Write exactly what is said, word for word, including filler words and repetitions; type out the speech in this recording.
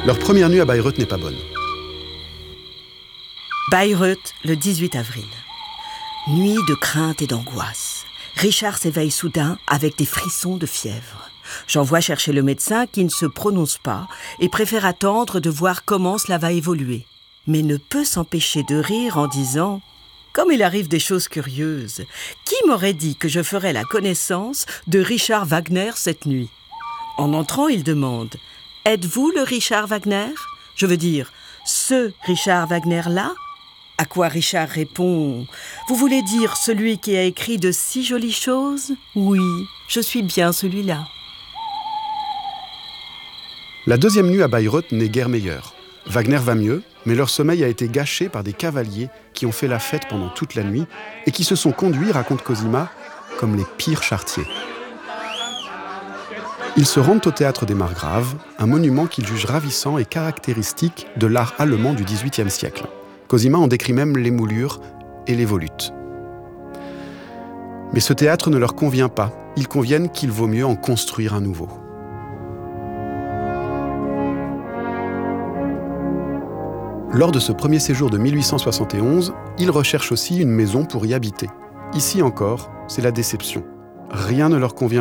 Leur première nuit à Bayreuth n'est pas bonne. Bayreuth, le dix-huit avril. Nuit de crainte et d'angoisse. Richard s'éveille soudain avec des frissons de fièvre. J'envoie chercher le médecin qui ne se prononce pas et préfère attendre de voir comment cela va évoluer. Mais ne peut s'empêcher de rire en disant « Comme il arrive des choses curieuses, qui m'aurait dit que je ferais la connaissance de Richard Wagner cette nuit ?» En entrant, il demande « Êtes-vous le Richard Wagner ? Je veux dire, ce Richard Wagner-là » À quoi Richard répond « Vous voulez dire celui qui a écrit de si jolies choses ? Oui, je suis bien celui-là. » La deuxième nuit à Bayreuth n'est guère meilleure. Wagner va mieux, mais leur sommeil a été gâché par des cavaliers qui ont fait la fête pendant toute la nuit et qui se sont conduits, raconte Cosima, comme les pires charretiers. Ils se rendent au théâtre des Margraves, un monument qu'ils jugent ravissant et caractéristique de l'art allemand du dix-huitième siècle. Cosima en décrit même les moulures et les volutes. Mais ce théâtre ne leur convient pas. Ils conviennent qu'il vaut mieux en construire un nouveau. Lors de ce premier séjour de mille huit cent soixante et onze, ils recherchent aussi une maison pour y habiter. Ici encore, c'est la déception. Rien ne leur convient